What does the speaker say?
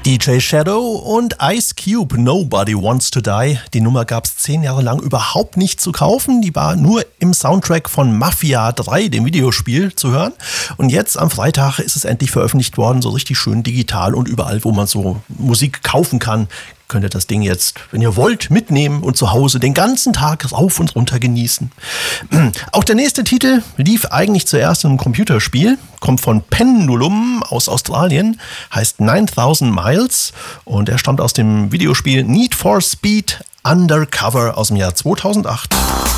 DJ Shadow und Ice Cube, Nobody Wants to Die. Die Nummer gab es 10 Jahre lang überhaupt nicht zu kaufen. Die war nur im Soundtrack von Mafia 3, dem Videospiel, zu hören. Und jetzt am Freitag ist es endlich veröffentlicht worden, so richtig schön digital und überall, wo man so Musik kaufen kann. Könnt ihr das Ding jetzt, wenn ihr wollt, mitnehmen und zu Hause den ganzen Tag rauf und runter genießen. Auch der nächste Titel lief eigentlich zuerst in einem Computerspiel, kommt von Pendulum aus Australien, heißt 9000 Miles und er stammt aus dem Videospiel Need for Speed Undercover aus dem Jahr 2008.